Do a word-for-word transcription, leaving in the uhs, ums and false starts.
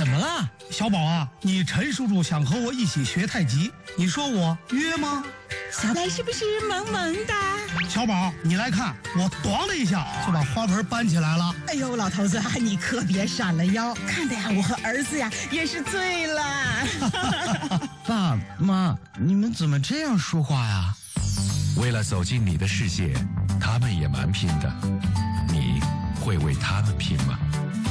怎么了？ 小宝啊，你陈叔叔想和我一起学太极，你说我约吗？ 小白是不是萌萌的？ 小宝，你来看，我咣的一下就把花盆搬起来了。 哎呦，老头子，你可别闪了腰，看的呀，我和儿子呀也是醉了。 爸妈，你们怎么这样说话呀？ 为了走进你的世界，他们也蛮拼的，你会为他们拼吗？